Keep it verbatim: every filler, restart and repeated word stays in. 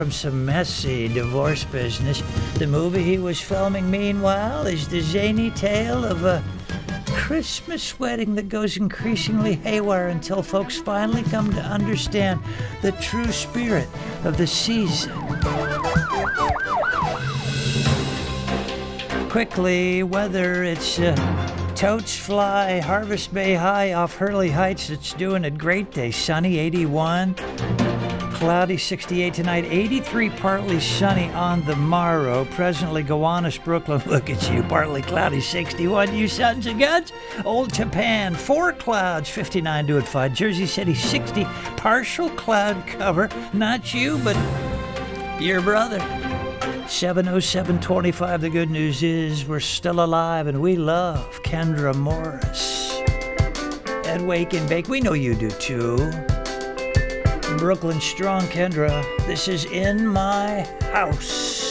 From some messy divorce business. The movie he was filming, meanwhile, is the zany tale of a Christmas wedding that goes increasingly haywire until folks finally come to understand the true spirit of the season. Quickly, whether it's uh, Totes Fly, Harvest Bay High off Hurley Heights, it's doing a great day. Sunny, eighty-one. Cloudy, sixty-eight tonight, eighty-three, partly sunny on the morrow. Presently, Gowanus, Brooklyn, look at you, partly cloudy, sixty-one, you sons of guns. Old Japan, four clouds, fifty-nine to at five. Jersey City, sixty, partial cloud cover. Not you, but your brother. seven oh seven twenty-five, the good news is we're still alive and we love Kendra Morris. At Wake and Bake, we know you do too. Brooklyn Strong, Kendra, this is In My House.